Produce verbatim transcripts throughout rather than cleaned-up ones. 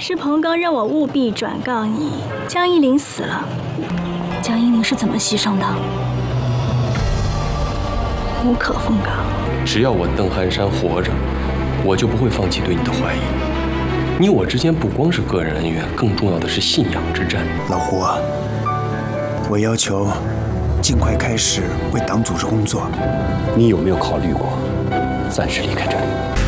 是彭刚让我务必转告你，江一林死了。 江一林是怎么牺牲的？ 无可奉告。 只要我邓寒山活着，我就不会放弃对你的怀疑。你我之间不光是个人恩怨，更重要的是信仰之战。 老胡啊，我要求尽快开始为党组织工作。 你有没有考虑过暂时离开这里？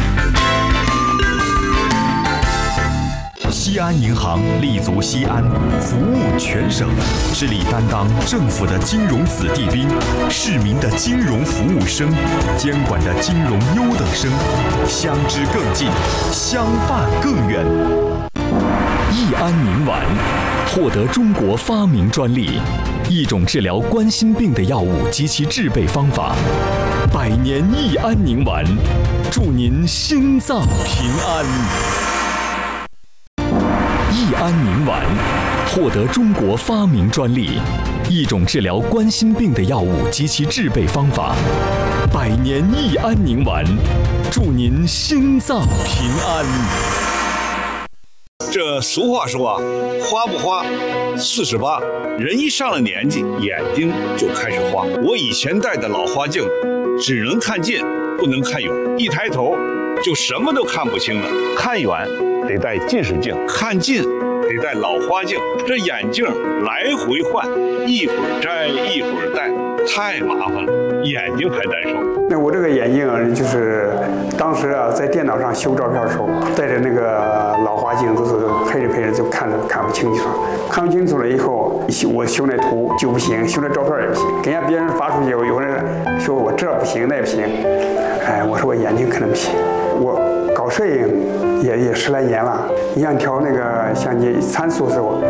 西安银行立足西安，服务全省，致力担当政府的金融子弟兵、市民的金融服务生、监管的金融优等生，相知更近，相伴更远。 益安宁丸获得中国发明专利，一种治疗冠心病的药物及其制备方法。百年益安宁丸，祝您心脏平安。益安宁丸获得中国发明专利，一种治疗冠心病的药物及其制备方法。百年益安宁丸，祝您心脏平安。 这俗话说啊，花不花，四十八。人一上了年纪，眼睛就开始花。我以前戴的老花镜，只能看近，不能看远，一抬头就什么都看不清了。看远得戴近视镜，看近得戴老花镜，这眼镜来回换，一会儿摘一会儿戴，太麻烦了，眼睛才难受。 那我这个眼镜就是当时啊，在电脑上修照片的时候，带着那个老花镜，都是配着配着就看着看不清楚，看不清楚了以后，我修那图就不行，修那照片也不行，给人家别人发出去，有人说我这不行那不行，哎，我说我眼睛可能不行，我搞摄影也也十来年了，一样调那个相机参数的时候。